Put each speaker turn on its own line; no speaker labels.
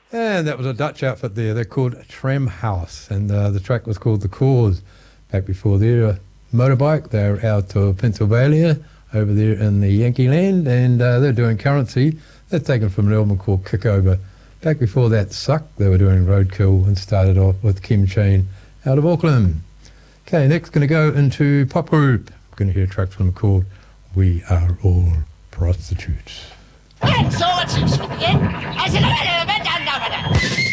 And that was a Dutch outfit there. They're called Tram House, and the track was called The Cause. Back before their motorbike, they're out of Pennsylvania, over there in the Yankee land, and they're doing Currency. They're taken from an album called Kickover. Back before that, Suck, they were doing Roadkill, and started off with Kim Chain out of Auckland. Okay, next going to go into pop group. We're going to hear a track from them called We Are All Prostitutes.
So what's it again? I said,